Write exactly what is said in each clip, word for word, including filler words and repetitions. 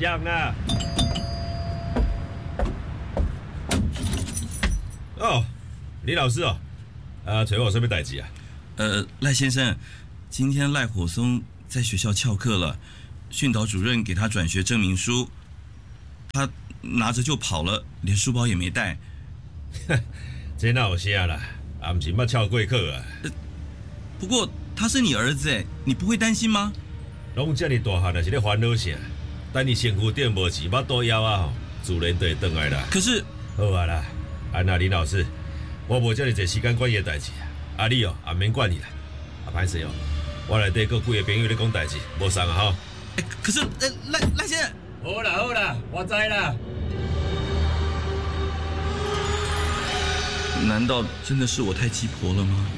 讲啦。哦，李老师哦，啊，找我什么代志啊？ 呃，赖先生，今天赖火松在学校翘课了，训导主任给他转学证明书，他拿着就跑了，连书包也没带。 这哪有啥啦？啊，不是捌翘过课啊。 呃，不过他是你儿子哎，你不会担心吗？ 拢这么大汉了，是咧烦恼啥？等你身躯顶无钱，巴肚枵啊吼，自然就会回来啦。 可是， 好啊啦，安那林老师，我无这么侪时间管伊的代志啊。啊你哦，也免管伊啦。啊，歹势哦，我内底佫几个朋友咧讲代志，无送啊吼。 哎，可是，呃，赖赖先生。 好啦好啦，我知啦。 难道真的是我太鸡婆了吗？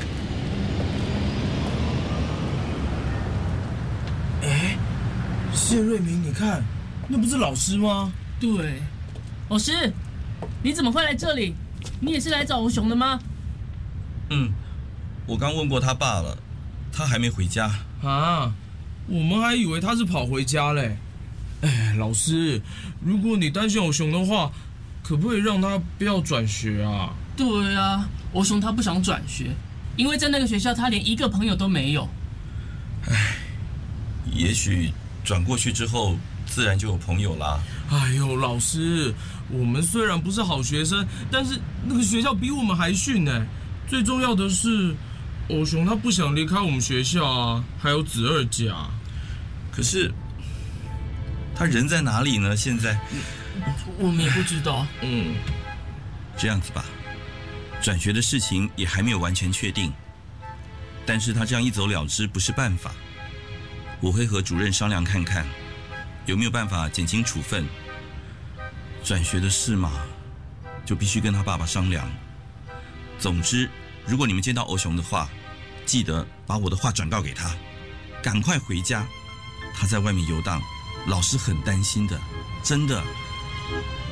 哎，谢瑞明，你看，那不是老师吗？ 对，老师，你怎么会来这里？你也是来找欧雄的吗？ 嗯，我刚问过他爸了，他还没回家。 啊，我们还以为他是跑回家嘞。哎，老师，如果你担心欧雄的话，可不可以让他不要转学啊？ 对啊，欧雄他不想转学，因为在那个学校他连一个朋友都没有。 唉，也许转过去之后，自然就有朋友啦。 哎呦，老师，我们虽然不是好学生，但是那个学校比我们还逊呢。最重要的是，欧雄他不想离开我们学校啊，还有子二甲。 可是他人在哪里呢？现在我们也不知道。 嗯， 这样子吧，转学的事情也还没有完全确定，但是他这样一走了之不是办法。我会和主任商量看看，有没有办法减轻处分。转学的事嘛，就必须跟他爸爸商量。总之，如果你们见到欧雄的话，记得把我的话转告给他，赶快回家。他在外面游荡，老师很担心的，真的。